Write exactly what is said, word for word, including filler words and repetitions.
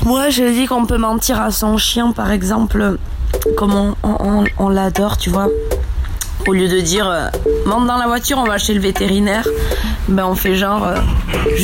Moi, je dis qu'on peut mentir à son chien, par exemple, comme on, on, on l'adore, tu vois. Au lieu de dire euh, monte dans la voiture, on va chez le vétérinaire, ben on fait genre euh,